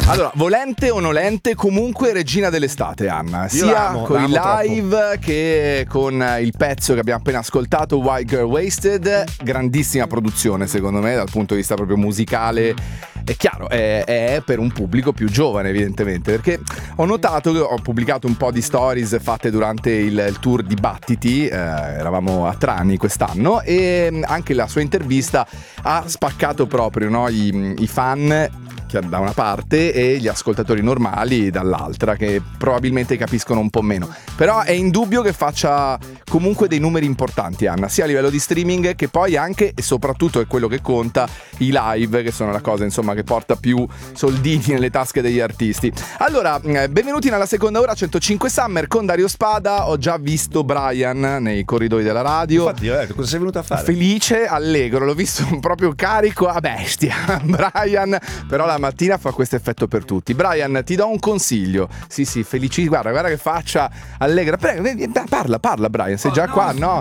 Allora, volente o nolente, comunque regina dell'estate, Anna. Sia con i live troppo, che con il pezzo che abbiamo appena ascoltato, White Girl Wasted. Grandissima produzione, secondo me, dal punto di vista proprio musicale. È chiaro, è per un pubblico più giovane, evidentemente, perché ho notato che ho pubblicato un po' di stories fatte durante il tour Dibattiti, eravamo a Trani quest'anno, e anche la sua intervista ha spaccato proprio, no, i fan da una parte e gli ascoltatori normali dall'altra, che probabilmente capiscono un po' meno. Però è indubbio che faccia comunque dei numeri importanti, Anna, sia a livello di streaming che poi anche e soprattutto è quello che conta, i live, che sono la cosa insomma che porta più soldini nelle tasche degli artisti. Allora, benvenuti nella seconda ora 105 Summer con Dario Spada. Ho già visto Brian nei corridoi della radio. Infatti, cosa sei venuto a fare? Felice, allegro, l'ho visto proprio carico a bestia Brian, però la mattina fa questo effetto per tutti. Brian, ti do un consiglio. Sì, felici, guarda che faccia allegra. Prego, parla Brian, sei già qua? No.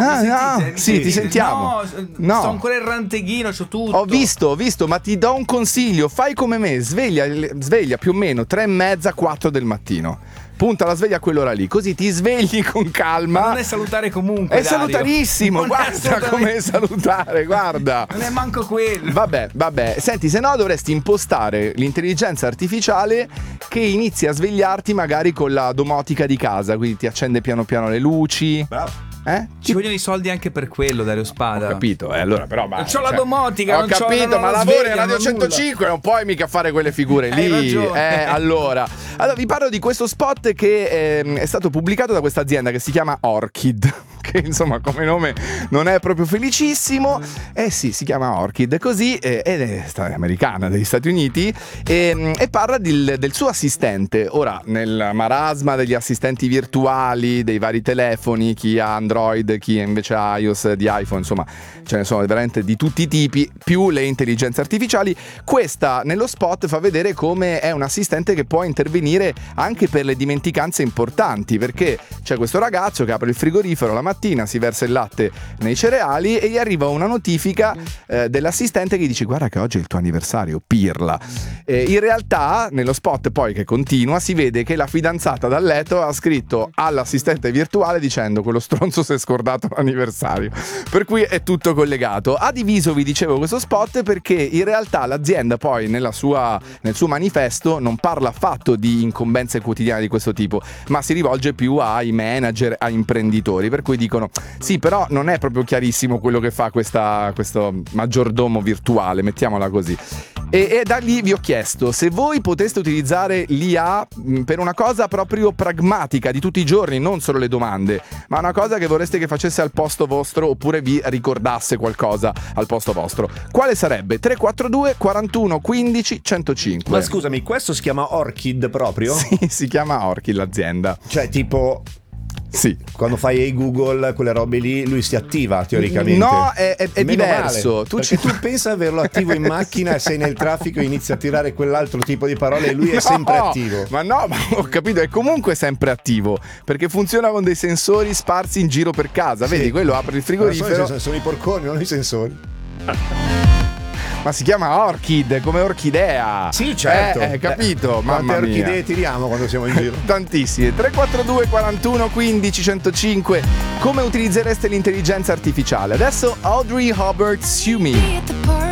Sì, ti sentiamo. No, sto ancora il ranteghino, c'ho tutto. Ho visto, ma ti do un consiglio. Fai come me, sveglia più o meno 3:30, 4 del mattino. Punta la sveglia a quell'ora lì, così ti svegli con calma. Ma non è salutare comunque, è Dario. Salutarissimo, non guarda come salutare, guarda. Non è manco quello. Vabbè, senti, se no dovresti impostare l'intelligenza artificiale che inizi a svegliarti magari con la domotica di casa, quindi ti accende piano piano le luci. Bravo. Ci vogliono i soldi anche per quello, Dario Spada. Ho capito, allora però non c'ho la domotica, ho capito, ma lavori a Radio 105, non puoi mica fare quelle figure lì. Hai ragione. Allora vi parlo di questo spot che è stato pubblicato da questa azienda che si chiama Orchid, che insomma come nome non è proprio felicissimo. Sì, si chiama Orchid così, ed è americana, degli Stati Uniti, e parla del suo assistente. Ora, nel marasma degli assistenti virtuali dei vari telefoni, chi ha Android, chi invece ha iOS di iPhone, insomma ce ne sono veramente di tutti i tipi, più le intelligenze artificiali. Questa nello spot fa vedere come è un assistente che può intervenire anche per le dimenticanze importanti, perché c'è questo ragazzo che apre il frigorifero la mattina, si versa il latte nei cereali e gli arriva una notifica dell'assistente che dice: guarda che oggi è il tuo anniversario, pirla. In realtà nello spot poi che continua si vede che la fidanzata dal letto ha scritto all'assistente virtuale dicendo: quello stronzo si è scordato l'anniversario. Per cui è tutto collegato. Ha diviso, vi dicevo, questo spot perché in realtà l'azienda poi nel suo manifesto non parla affatto di incombenze quotidiane di questo tipo, ma si rivolge più ai manager, ai imprenditori, per cui dicono sì, però non è proprio chiarissimo quello che fa questo maggiordomo virtuale, mettiamola così. E da lì vi ho chiesto se voi poteste utilizzare l'IA per una cosa proprio pragmatica di tutti i giorni, non solo le domande, ma una cosa che vorreste che facesse al posto vostro oppure vi ricordasse qualcosa al posto vostro. Quale sarebbe? 342 41 15 105. Ma scusami, questo si chiama Orchid proprio? Sì, si chiama Orchid l'azienda. Cioè tipo... Sì. Quando fai Google, quelle robe lì, lui si attiva teoricamente. No, è diverso. Tu pensa di averlo attivo in macchina e sei nel traffico e inizi a tirare quell'altro tipo di parole e lui è sempre attivo. Ma ho capito, è comunque sempre attivo perché funziona con dei sensori sparsi in giro per casa. Sì. Vedi, quello apre il frigorifero. Sono i porconi, non i sensori. Ma si chiama Orchid, come orchidea. Sì, certo. Capito? Quante orchidee tiriamo quando siamo in giro? Tantissime. 342 41 15 105. Come utilizzereste l'intelligenza artificiale? Adesso Audrey Hobart, Sue Me.